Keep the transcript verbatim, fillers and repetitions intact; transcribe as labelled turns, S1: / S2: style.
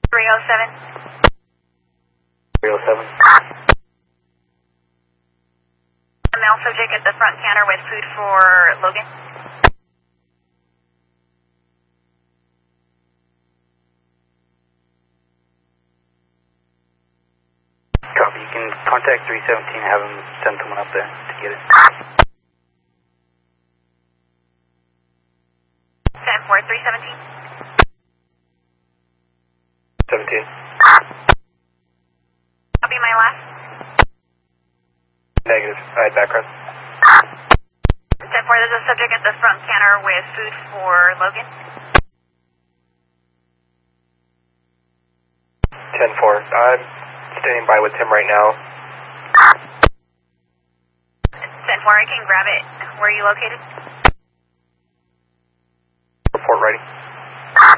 S1: three oh seven.
S2: three oh seven.
S1: A male subject at the front counter with food for Logan.
S2: Copy. You can contact three seventeen and have them send someone up there to get it.
S1: ten four, three seventeen.
S2: seventeen.
S1: Copy my last.
S2: Negative. I had background.
S1: ten four, there's a subject at the front counter with food for Logan.
S2: ten four. I'm standing by with him right now.
S1: ten four, I can grab it. Where are you located?
S2: Report ready.